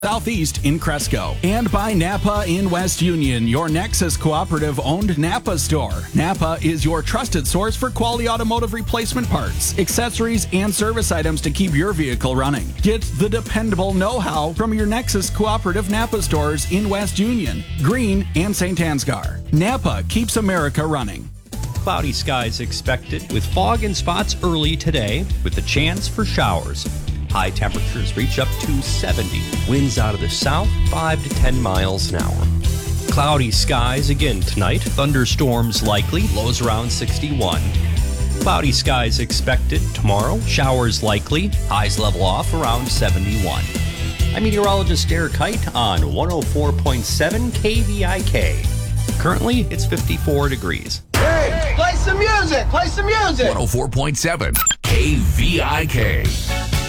Southeast in Cresco. And by Napa in West Union, your Nexus Cooperative-owned Napa store. Napa is your trusted source for quality automotive replacement parts, accessories, and service items to keep your vehicle running. Get the dependable know-how from your Nexus Cooperative Napa stores in West Union, Greene, and St. Ansgar. Napa keeps America running. Cloudy skies expected with fog and spots early today with a chance for showers. High temperatures reach up to 70. Winds out of the south 5 to 10 miles an hour. Cloudy skies again tonight. Thunderstorms likely. Lows around 61. Cloudy skies expected tomorrow. Showers likely. Highs level off around 71. I'm meteorologist Derek Kite on 104.7 KVIK. Currently, it's 54 degrees. Hey, play some music! Play some music! 104.7 KVIK.